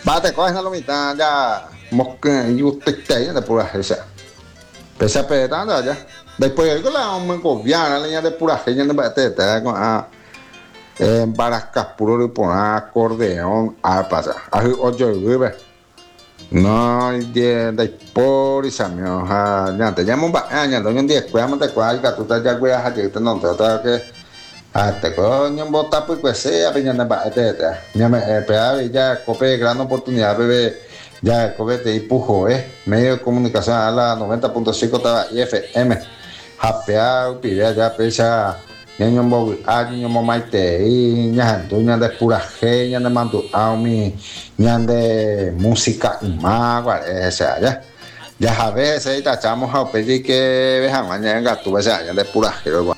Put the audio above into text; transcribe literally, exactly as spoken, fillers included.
Bate, coge la mitad ya. Mosca, y usted está ahí de pura esa. Pese a petando ya. Después con la hombre gobiana, leña de pura gente de bate, con a. En baracas puro y poner acordeón, a pasar. A ocho vive. No, de de por y samio, ha, ya te llamo ba, ya doña diez, cuidamos de cuál, que tú te ya cuidas allí, te no te otra que. Hasta coño, bota pues pues sea, peña ba, te te. Ya me pegaba ya cope gran oportunidad, bebé. Ya cope te empujo, eh. Medio de comunicación a la noventa punto cinco estaba I F M. Hapea, pide ya pesa. Ñaño mo año mo maite y ñan tu ñan de pura ge ñan de mandu aumi ñan de música magua esa ya ya a veces ta chamos a pedir que vean mañana tu esa ñan de pura ge